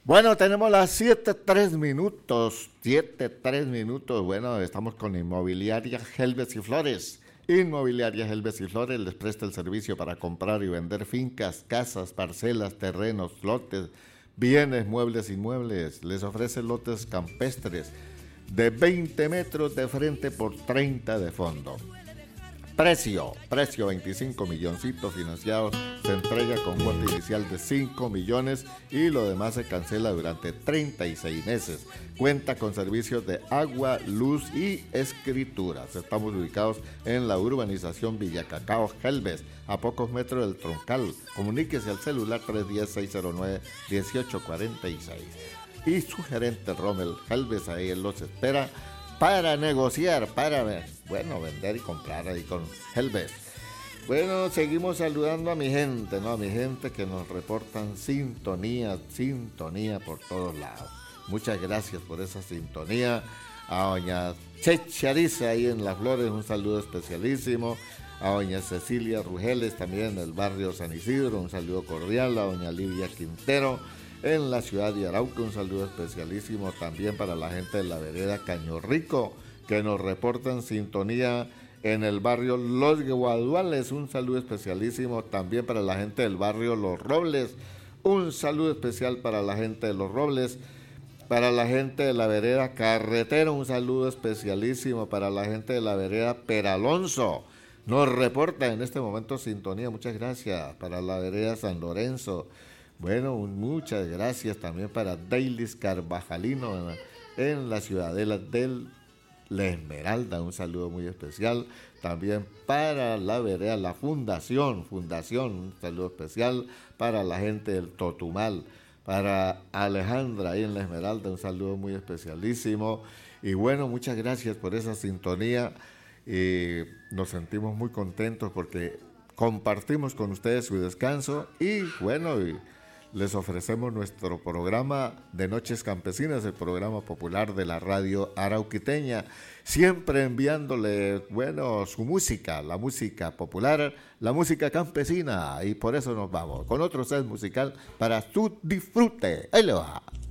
Bueno, tenemos las 7:03 minutos. 7:03 minutos. Bueno, estamos con Inmobiliaria Helves y Flores. Inmobiliaria Helves y Flores les presta el servicio para comprar y vender fincas, casas, parcelas, terrenos, lotes, bienes, muebles, inmuebles. Les ofrece lotes campestres de 20 metros de frente por 30 de fondo. Precio 25 milloncitos financiados, se entrega con cuota inicial de 5 millones y lo demás se cancela durante 36 meses. Cuenta con servicios de agua, luz y escrituras. Estamos ubicados en la urbanización Villa Cacao Helves, a pocos metros del Troncal. Comuníquese al celular 310-609-1846. Y su gerente Rommel Helves ahí él los espera para negociar, para vender y comprar ahí con Helves. Bueno, seguimos saludando a mi gente, ¿no? A mi gente que nos reportan sintonía por todos lados. Muchas gracias por esa sintonía. A doña Chechariza ahí en Las Flores, un saludo especialísimo. A doña Cecilia Rugeles también en el barrio San Isidro, un saludo cordial. A doña Lidia Quintero en la ciudad de Arauca, un saludo especialísimo también para la gente de la vereda Caño Rico, que nos reportan sintonía en el barrio Los Guaduales, un saludo especialísimo también para la gente del barrio Los Robles, un saludo especial para la gente de Los Robles, para la gente de la vereda Carretero, un saludo especialísimo para la gente de la vereda Peralonso, nos reporta en este momento sintonía, muchas gracias, para la vereda San Lorenzo. Bueno, muchas gracias también para Deilis Carvajalino en la ciudadela del La Esmeralda, un saludo muy especial. También para la vereda, la Fundación, un saludo especial para la gente del Totumal. Para Alejandra ahí en La Esmeralda, un saludo muy especialísimo. Y bueno, muchas gracias por esa sintonía. Nos sentimos muy contentos porque compartimos con ustedes su descanso y bueno, les ofrecemos nuestro programa de Noches Campesinas, el programa popular de la radio arauquiteña, siempre enviándole, su música, la música popular, la música campesina, y por eso nos vamos con otro set musical para su disfrute. Ahí le va.